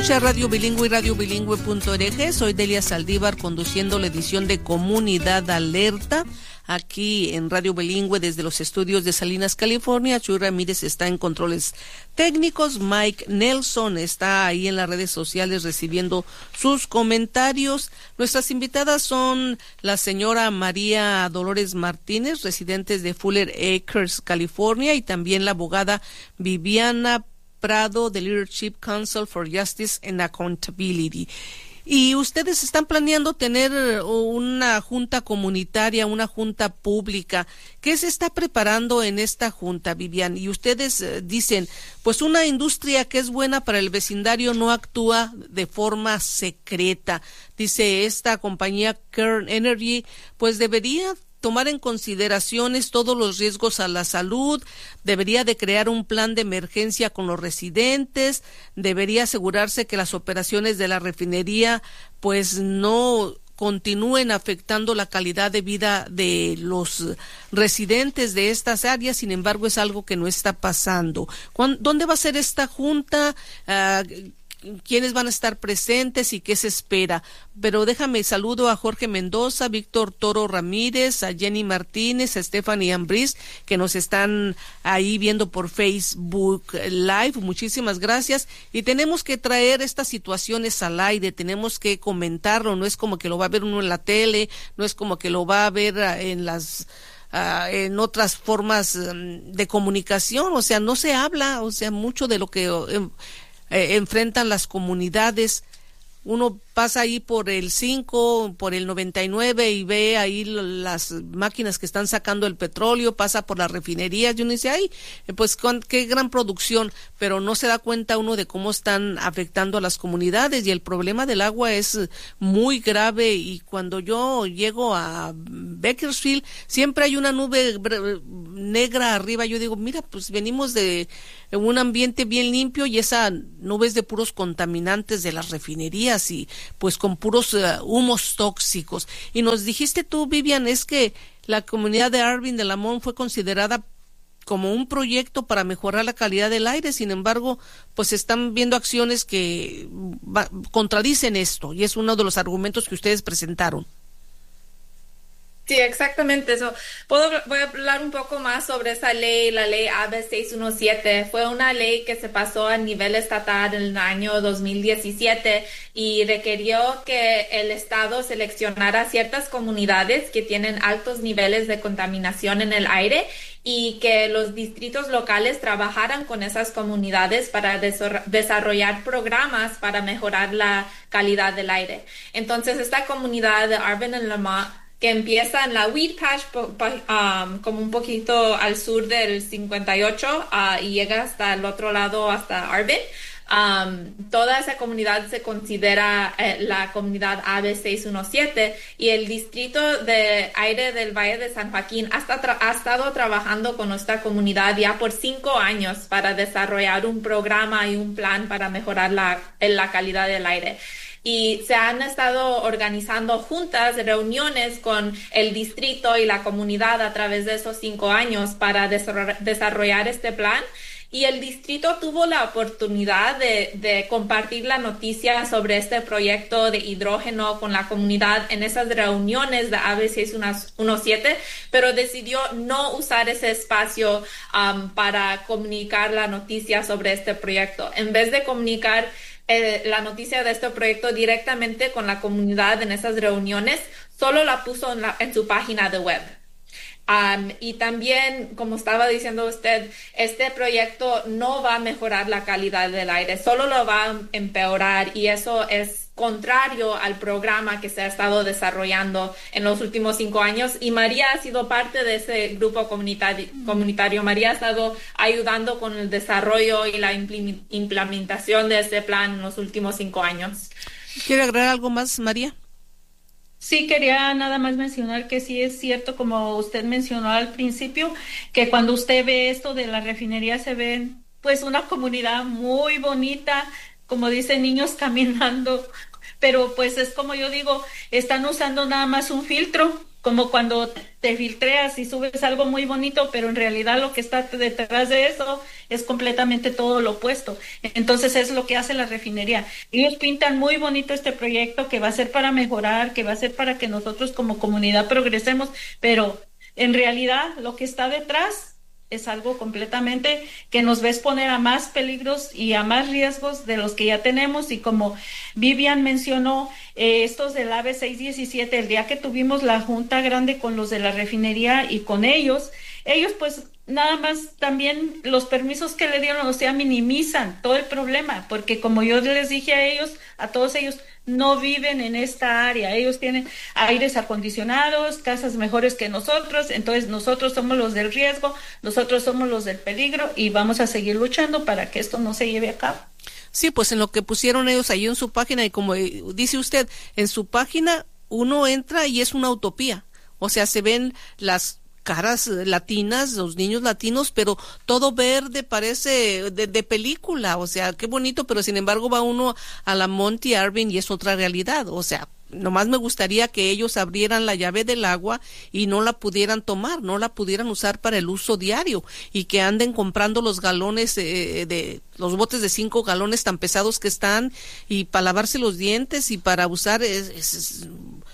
Radio Bilingüe y radiobilingüe.org. Soy Delia Saldívar conduciendo la edición de Comunidad Alerta aquí en Radio Bilingüe desde los estudios de Salinas, California. Chuy Ramírez está en controles técnicos. Mike Nelson está ahí en las redes sociales recibiendo sus comentarios. Nuestras invitadas son la señora María Dolores Martínez, residentes de Fuller Acres, California, y también la abogada Viviana Prado de Leadership Council for Justice and Accountability. Y ustedes están planeando tener una junta comunitaria, una junta pública. ¿Qué se está preparando en esta junta, Vivian? Y ustedes dicen, pues una industria que es buena para el vecindario no actúa de forma secreta. Dice esta compañía Kern Energy, pues debería tomar en consideraciones todos los riesgos a la salud, debería de crear un plan de emergencia con los residentes, debería asegurarse que las operaciones de la refinería pues no continúen afectando la calidad de vida de los residentes de estas áreas. Sin embargo, es algo que no está pasando. ¿Dónde va a ser esta junta? ¿Quiénes van a estar presentes y qué se espera? Pero déjame saludo a Jorge Mendoza, Víctor Toro Ramírez, a Jenny Martínez, a Stephanie Ambris, que nos están ahí viendo por Facebook Live. Muchísimas gracias. Y tenemos que traer estas situaciones al aire, tenemos que comentarlo. No es como que lo va a ver uno en la tele, no es como que lo va a ver en otras formas de comunicación. O sea, no se habla, o sea, mucho de lo que enfrentan las comunidades. Uno pasa ahí por el 5, por el 99 y ve ahí las máquinas que están sacando el petróleo, pasa por las refinerías y uno dice, ay, pues qué gran producción, pero no se da cuenta uno de cómo están afectando a las comunidades. Y el problema del agua es muy grave, y cuando yo llego a Bakersfield siempre hay una nube negra arriba. Yo digo, mira, pues venimos de un ambiente bien limpio y esa nube es de puros contaminantes de las refinerías y pues con puros humos tóxicos. Y nos dijiste tú, Vivian, es que la comunidad de Arvin de Lamont fue considerada como un proyecto para mejorar la calidad del aire. Sin embargo, pues están viendo acciones que contradicen esto, y es uno de los argumentos que ustedes presentaron. Sí, exactamente eso. Voy a hablar un poco más sobre esa ley, la ley AB 617. Fue una ley que se pasó a nivel estatal en el año 2017 y requirió que el estado seleccionara ciertas comunidades que tienen altos niveles de contaminación en el aire y que los distritos locales trabajaran con esas comunidades para desarrollar programas para mejorar la calidad del aire. Entonces, esta comunidad de Arvin and Lamont, que empieza en la Weed Patch, como un poquito al sur del 58, y llega hasta el otro lado, hasta Arvin. Toda esa comunidad se considera la comunidad AB 617, y el distrito de aire del Valle de San Joaquín ha estado trabajando con nuestra comunidad ya por 5 años para desarrollar un programa y un plan para mejorar la calidad del aire. Y se han estado organizando juntas, reuniones con el distrito y la comunidad a través de esos 5 años para desarrollar este plan. Y el distrito tuvo la oportunidad de compartir la noticia sobre este proyecto de hidrógeno con la comunidad en esas reuniones de AB 617, pero decidió no usar ese espacio para comunicar la noticia sobre este proyecto. En vez de comunicar la noticia de este proyecto directamente con la comunidad en esas reuniones, solo la puso en su página de web. Y también, como estaba diciendo usted, este proyecto no va a mejorar la calidad del aire, solo lo va a empeorar, y eso es contrario al programa que se ha estado desarrollando en los últimos 5 años. Y María ha sido parte de ese grupo comunitario. María ha estado ayudando con el desarrollo y la implementación de este plan en los últimos 5 años. ¿Quiere agregar algo más, María? Sí, quería nada más mencionar que sí es cierto, como usted mencionó al principio, que cuando usted ve esto de la refinería se ve pues una comunidad muy bonita, como dicen, niños caminando, pero pues es como yo digo, están usando nada más un filtro como cuando te filtreas y subes algo muy bonito, pero en realidad lo que está detrás de eso es completamente todo lo opuesto. Entonces es lo que hace la refinería. Ellos pintan muy bonito este proyecto que va a ser para mejorar, que va a ser para que nosotros como comunidad progresemos, pero en realidad lo que está detrás es algo completamente que nos va a exponer a más peligros y a más riesgos de los que ya tenemos. Y como Vivian mencionó, estos del AB 617, el día que tuvimos la junta grande con los de la refinería y con ellos pues nada más también los permisos que le dieron, o sea, minimizan todo el problema, porque como yo les dije a ellos, a todos ellos, no viven en esta área, ellos tienen aires acondicionados, casas mejores que nosotros, entonces nosotros somos los del riesgo, nosotros somos los del peligro y vamos a seguir luchando para que esto no se lleve a cabo. Sí, pues en lo que pusieron ellos ahí en su página, y como dice usted, en su página uno entra y es una utopía, o sea, se ven las caras latinas, los niños latinos, pero todo verde, parece de película, o sea, qué bonito, pero sin embargo va uno a la Monte Irving y es otra realidad, o sea, nomás me gustaría que ellos abrieran la llave del agua y no la pudieran tomar, no la pudieran usar para el uso diario, y que anden comprando los galones de los botes de 5 galones tan pesados que están, y para lavarse los dientes y para usar es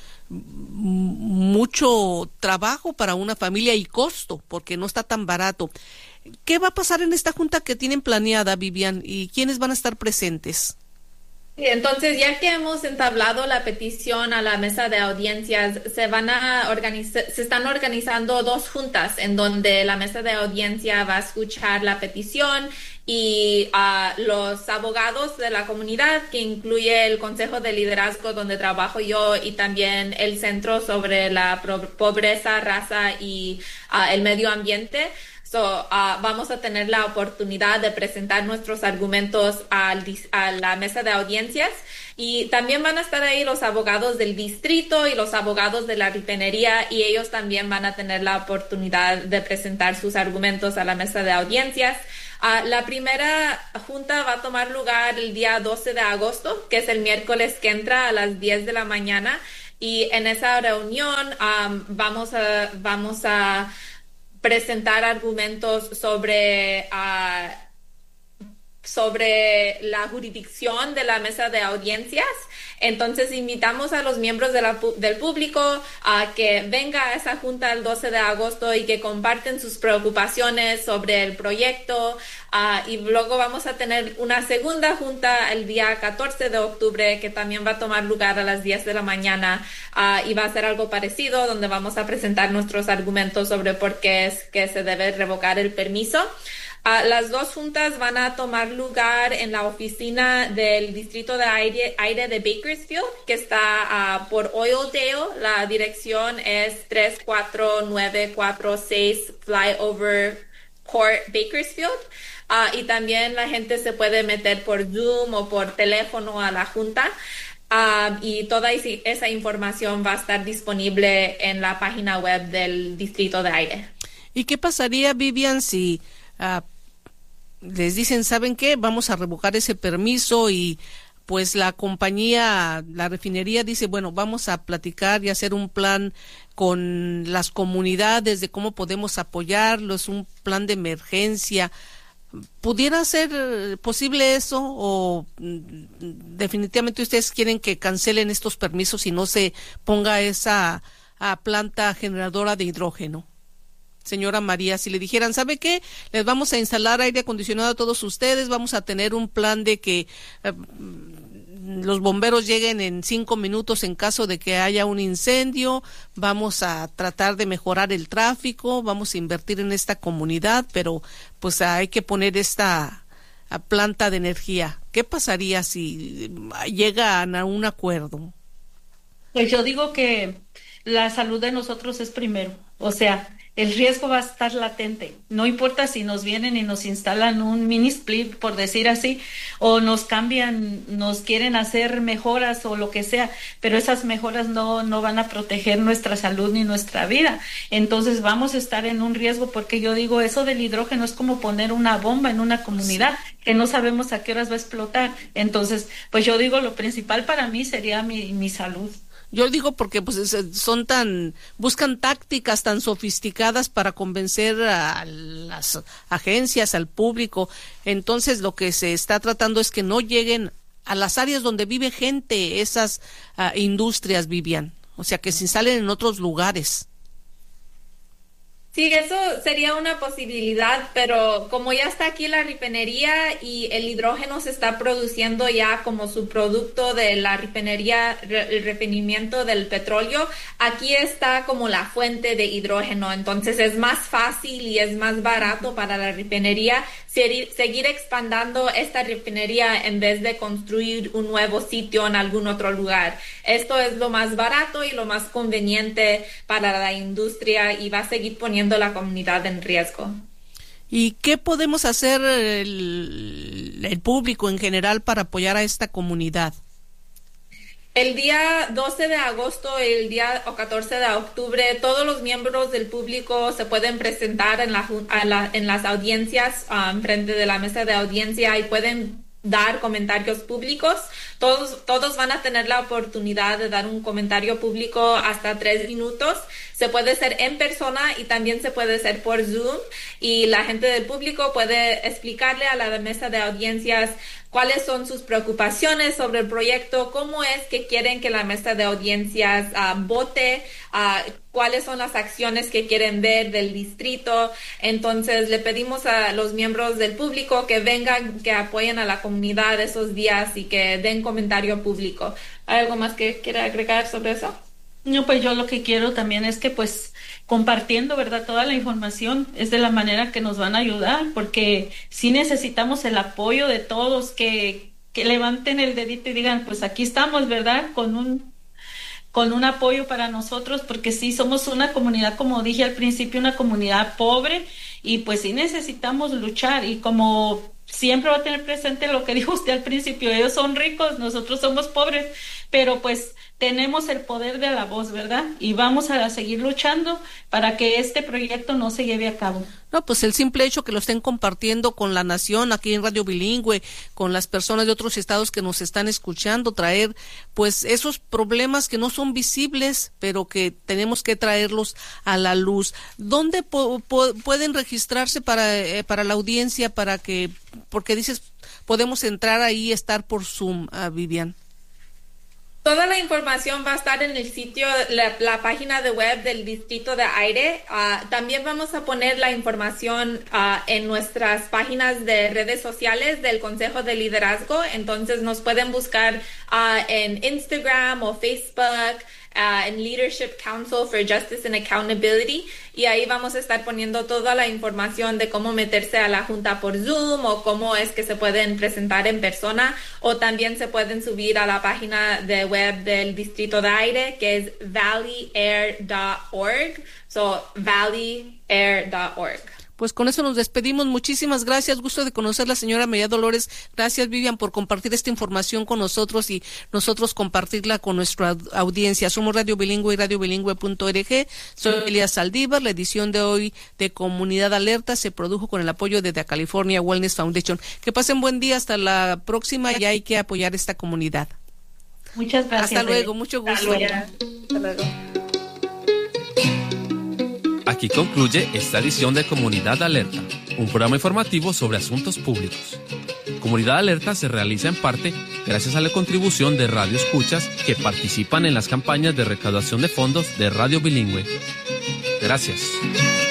mucho trabajo para una familia y costo, porque no está tan barato. ¿Qué va a pasar en esta junta que tienen planeada, Vivian, y quiénes van a estar presentes? Entonces, ya que hemos entablado la petición a la mesa de audiencias, se están organizando 2 juntas en donde la mesa de audiencia va a escuchar la petición y los abogados de la comunidad, que incluye el Consejo de Liderazgo donde trabajo yo y también el Centro sobre la Pobreza, Raza y el Medio Ambiente. Vamos a tener la oportunidad de presentar nuestros argumentos a la mesa de audiencias, y también van a estar ahí los abogados del distrito y los abogados de la refinería, y ellos también van a tener la oportunidad de presentar sus argumentos a la mesa de audiencias. La primera junta va a tomar lugar el día 12 de agosto, que es el miércoles que entra, a las 10 de la mañana, y en esa reunión vamos a presentar argumentos sobre la jurisdicción de la mesa de audiencias. Entonces invitamos a los miembros del público a que venga a esa junta el 12 de agosto y que comparten sus preocupaciones sobre el proyecto, y luego vamos a tener una segunda junta el día 14 de octubre que también va a tomar lugar a las 10 de la mañana, y va a ser algo parecido, donde vamos a presentar nuestros argumentos sobre por qué es que se debe revocar el permiso. Las 2 juntas van a tomar lugar en la oficina del Distrito de Aire de Bakersfield, que está por Oildale. La dirección es 34946 Flyover Court, Bakersfield. Y también la gente se puede meter por Zoom o por teléfono a la junta. Y toda esa información va a estar disponible en la página web del Distrito de Aire. ¿Y qué pasaría, Vivian, si les dicen, ¿saben qué? Vamos a revocar ese permiso, y pues la compañía, la refinería dice, bueno, vamos a platicar y hacer un plan con las comunidades de cómo podemos apoyarlos, un plan de emergencia? ¿Pudiera ser posible eso, o definitivamente ustedes quieren que cancelen estos permisos y no se ponga esa planta generadora de hidrógeno? Señora María, si le dijeran, ¿sabe qué? Les vamos a instalar aire acondicionado a todos ustedes, vamos a tener un plan de que los bomberos lleguen en 5 minutos en caso de que haya un incendio, vamos a tratar de mejorar el tráfico, vamos a invertir en esta comunidad, pero pues hay que poner esta planta de energía. ¿Qué pasaría si llegan a un acuerdo? Pues yo digo que la salud de nosotros es primero, o sea, el riesgo va a estar latente. No importa si nos vienen y nos instalan un mini split, por decir así, o nos cambian, nos quieren hacer mejoras o lo que sea, pero esas mejoras no van a proteger nuestra salud ni nuestra vida. Entonces vamos a estar en un riesgo, porque yo digo, eso del hidrógeno es como poner una bomba en una comunidad que no sabemos a qué horas va a explotar. Entonces, pues yo digo, lo principal para mí sería mi salud. Yo digo porque pues buscan tácticas tan sofisticadas para convencer a las agencias, al público. Entonces lo que se está tratando es que no lleguen a las áreas donde vive gente, esas industrias, Vivian. O sea, que se instalen en otros lugares. Sí, eso sería una posibilidad, pero como ya está aquí la refinería y el hidrógeno se está produciendo ya como subproducto de la refinería, el refinamiento del petróleo, aquí está como la fuente de hidrógeno, entonces es más fácil y es más barato para la refinería seguir expandiendo esta refinería en vez de construir un nuevo sitio en algún otro lugar. Esto es lo más barato y lo más conveniente para la industria y va a seguir poniendo la comunidad en riesgo. ¿Y qué podemos hacer el público en general para apoyar a esta comunidad? El día 12 de agosto y el día 14 de octubre, todos los miembros del público se pueden presentar en las audiencias, frente de la mesa de audiencia, y pueden dar comentarios públicos. Todos van a tener la oportunidad de dar un comentario público hasta 3 minutos. Se puede hacer en persona y también se puede hacer por Zoom, y la gente del público puede explicarle a la mesa de audiencias cuáles son sus preocupaciones sobre el proyecto, cómo es que quieren que la mesa de audiencias vote, cuáles son las acciones que quieren ver del distrito. Entonces le pedimos a los miembros del público que vengan, que apoyen a la comunidad esos días y que den comentario público. ¿Hay algo más que quiera agregar sobre eso? No, pues yo lo que quiero también es que pues compartiendo, ¿verdad? Toda la información es de la manera que nos van a ayudar, porque sí necesitamos el apoyo de todos, que levanten el dedito y digan, pues aquí estamos, ¿verdad? Con un apoyo para nosotros, porque sí somos una comunidad, como dije al principio, una comunidad pobre, y pues sí necesitamos luchar, y como siempre va a tener presente lo que dijo usted al principio, ellos son ricos, nosotros somos pobres, pero pues tenemos el poder de la voz, ¿verdad? Y vamos a seguir luchando para que este proyecto no se lleve a cabo. No, pues el simple hecho que lo estén compartiendo con la nación aquí en Radio Bilingüe, con las personas de otros estados que nos están escuchando, traer pues esos problemas que no son visibles, pero que tenemos que traerlos a la luz. ¿Dónde pueden registrarse para la audiencia, porque dices, podemos entrar ahí y estar por Zoom, Vivian? Toda la información va a estar en el sitio, la página de web del Distrito de Aire. También vamos a poner la información en nuestras páginas de redes sociales del Consejo de Liderazgo. Entonces nos pueden buscar en Instagram o Facebook, en Leadership Council for Justice and Accountability, y ahí vamos a estar poniendo toda la información de cómo meterse a la junta por Zoom, o cómo es que se pueden presentar en persona, o también se pueden subir a la página de web del Distrito de Aire, que es valleyair.org, valleyair.org. Pues con eso nos despedimos. Muchísimas gracias. Gusto de conocer la señora María Dolores. Gracias, Vivian, por compartir esta información con nosotros y nosotros compartirla con nuestra audiencia. Somos Radio Bilingüe y radiobilingüe.org. Soy Elia Saldívar. La edición de hoy de Comunidad Alerta se produjo con el apoyo de The California Wellness Foundation. Que pasen buen día. Hasta la próxima. Y hay que apoyar esta comunidad. Muchas gracias. Hasta luego. Mucho gusto. Hasta luego. Aquí concluye esta edición de Comunidad Alerta, un programa informativo sobre asuntos públicos. Comunidad Alerta se realiza en parte gracias a la contribución de Radio Escuchas que participan en las campañas de recaudación de fondos de Radio Bilingüe. Gracias.